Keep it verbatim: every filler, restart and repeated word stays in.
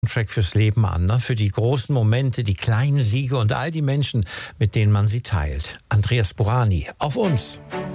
Track fürs Leben an, ne? Für die großen Momente, die kleinen Siege und all die Menschen, mit denen man sie teilt. Andreas Burani, auf uns!